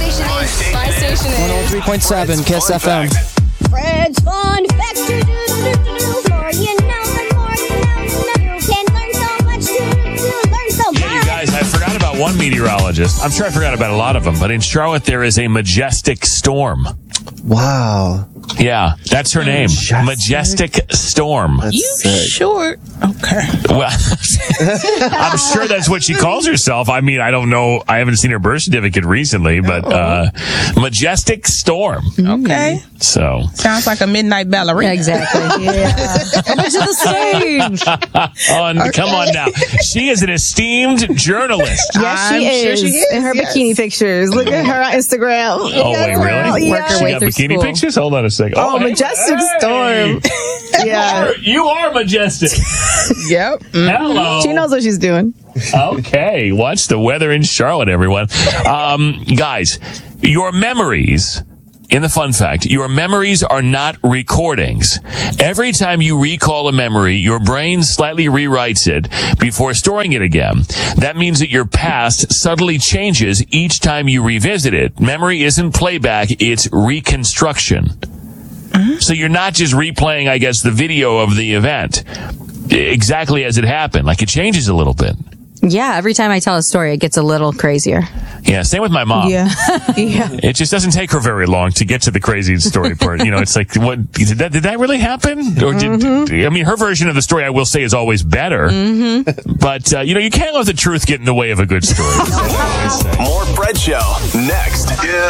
station is. My station is. 103.7 Kiss FM. Fred's Fun Facts. More you know, the more you know. You can learn so much. Learn so much. You guys, I forgot about one meteorologist. I'm sure I forgot about a lot of them, but in Charlotte there is a majestic storm. Wow. Yeah, that's her name. Majestic Storm. That's sick. Sure? Okay. Well, I'm sure that's what she calls herself. I mean, I don't know. I haven't seen her birth certificate recently, but Majestic Storm. Okay. So Sounds like a midnight ballerina. Exactly. Yeah. Come to the stage. Come on now. She is an esteemed journalist. Yes, she I'm is. sure she is, In her yes. bikini pictures. Look at her on Instagram. Oh, wait, really? Yeah. She got bikini pictures? Hold on a second. Oh, hey, Majestic hey. Storm. Yeah. You are majestic. Yep. Hello. She knows what she's doing. Okay, watch the weather in Charlotte, everyone. Guys, your memories, in the fun fact, your memories are not recordings. Every time you recall a memory, your brain slightly rewrites it before storing it again. That means that your past subtly changes each time you revisit it. Memory isn't playback, it's reconstruction. So you're not just replaying, I guess, the video of the event exactly as it happened. Like, it changes a little bit. Yeah, every time I tell a story, it gets a little crazier. Yeah, same with my mom. Yeah. Yeah. It just doesn't take her very long to get to the crazy story part. You know, it's like, what did that really happen? Or I mean, her version of the story, I will say, is always better. But you can't let the truth get in the way of a good story. More Fred Show next.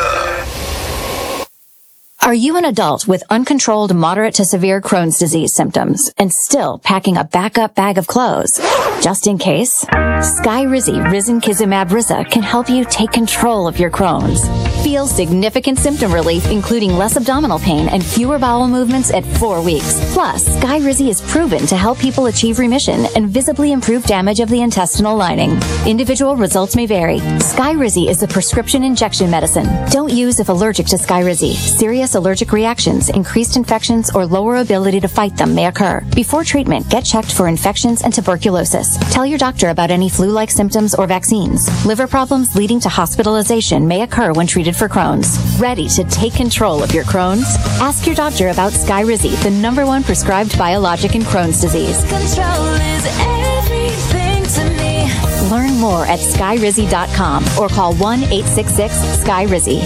Are you an adult with uncontrolled moderate to severe Crohn's disease symptoms and still packing a backup bag of clothes? Just in case, Skyrizi Risankizumab Riza can help you take control of your Crohn's. Feel significant symptom relief, including less abdominal pain and fewer bowel movements at 4 weeks. Plus, Skyrizi is proven to help people achieve remission and visibly improve damage of the intestinal lining. Individual results may vary. Skyrizi is a prescription injection medicine. Don't use if allergic to Skyrizi. Serious allergic reactions, increased infections, or lower ability to fight them may occur. Before treatment, get checked for infections and tuberculosis. Tell your doctor about any flu-like symptoms or vaccines. Liver problems leading to hospitalization may occur when treated for Crohn's. Ready to take control of your Crohn's? Ask your doctor about Skyrizi, the #1 prescribed biologic in Crohn's disease. Control is everything to me. Learn more at skyrizi.com or call 1-866-SKYRIZI.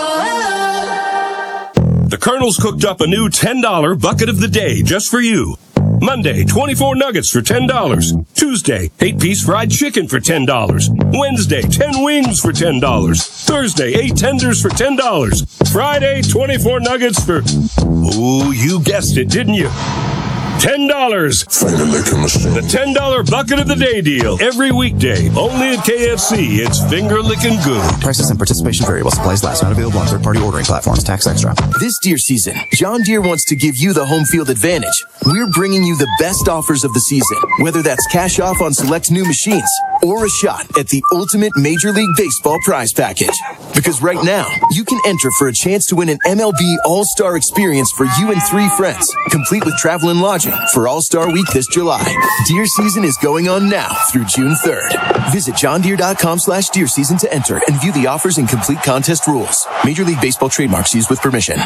The Colonel's cooked up a new $10 bucket of the day just for you. Monday, 24 nuggets for $10. Tuesday, 8-piece fried chicken for $10. Wednesday, 10 wings for $10. Thursday, 8 tenders for $10. Friday, 24 nuggets for... Oh, you guessed it, didn't you? $10. The $10 bucket of the day deal. Every weekday. Only at KFC. It's finger licking good. Prices and participation vary while supplies last. Not available on third-party ordering platforms. Tax extra. This deer season, John Deere wants to give you the home field advantage. We're bringing you the best offers of the season. Whether that's cash off on select new machines or a shot at the ultimate Major League Baseball prize package. Because right now, you can enter for a chance to win an MLB All-Star experience for you and 3 friends, complete with travel and lodging for All-Star Week this July. Deer season is going on now through June 3rd. Visit johndeere.com/deer season to enter and view the offers and complete contest rules. Major League Baseball trademarks used with permission.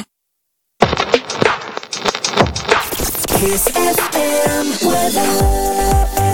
Kiss FM weather.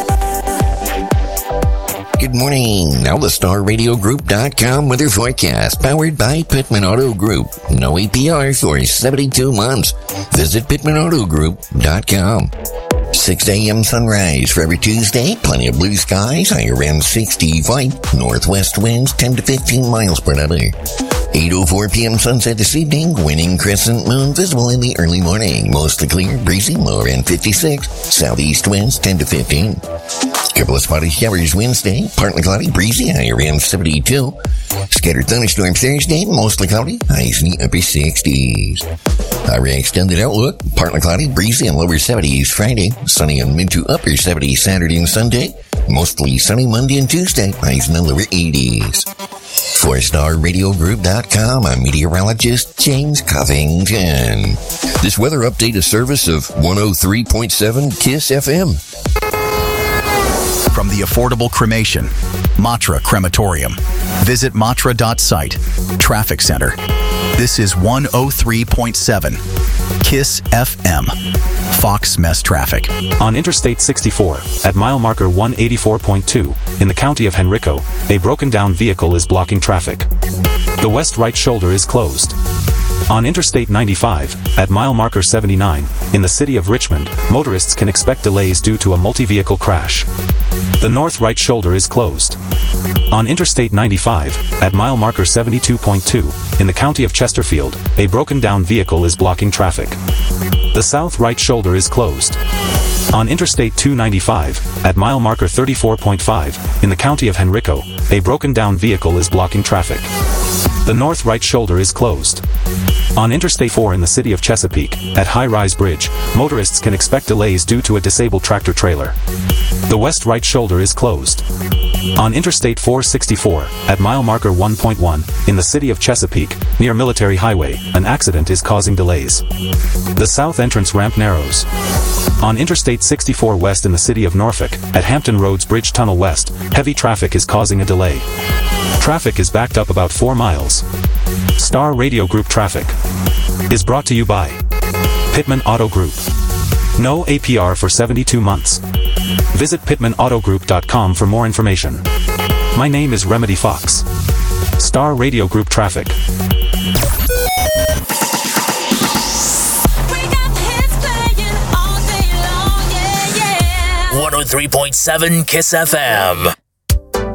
Good morning. Now the StarRadioGroup.com weather forecast, powered by Pittman Auto Group. No APR for 72 months. Visit PittmanAutoGroup.com. 6 a.m. sunrise for every Tuesday. Plenty of blue skies. High around 65. Northwest winds 10 to 15 miles per hour. 8:04 p.m. sunset this evening. Waning crescent moon visible in the early morning. Mostly clear, breezy, low around 56. Southeast winds 10 to 15. Couple of spotty showers Wednesday. Partly cloudy, breezy, high around 72. Scattered thunderstorms Thursday. Mostly cloudy, highs in the upper 60s. Our extended outlook. Partly cloudy, breezy, and lower 70s Friday. Sunny and mid to upper 70s Saturday and Sunday. Mostly sunny Monday and Tuesday. Highs in the lower 80s. For StarRadioGroup.com, I'm meteorologist James Covington. This weather update is service of 103.7 KISS FM. from the affordable cremation, Matra Crematorium. Visit matra.site. Traffic Center. This is 103.7 KISS FM. Fox Mess Traffic. On Interstate 64, at mile marker 184.2, in the county of Henrico, a broken down vehicle is blocking traffic. The west right shoulder is closed. On Interstate 95, at mile marker 79, in the city of Richmond, motorists can expect delays due to a multi-vehicle crash. The north right shoulder is closed. On Interstate 95, at mile marker 72.2, in the county of Chesterfield, a broken down vehicle is blocking traffic. The south right shoulder is closed. On Interstate 295, at mile marker 34.5, in the county of Henrico, a broken down vehicle is blocking traffic. The north right shoulder is closed. On Interstate 4 in the city of Chesapeake, at High Rise Bridge, motorists can expect delays due to a disabled tractor trailer. The west right shoulder is closed. On Interstate 464, at mile marker 1.1, in the city of Chesapeake, near Military Highway, an accident is causing delays. The south entrance ramp narrows. On Interstate 64 west in the city of Norfolk, at Hampton Roads Bridge Tunnel West, heavy traffic is causing a delay. Traffic is backed up about 4 miles. Star Radio Group Traffic is brought to you by Pittman Auto Group. No APR for 72 months. Visit pittmanautogroup.com for more information. My name is Remedy Fox. Star Radio Group Traffic. 103.7 KISS FM.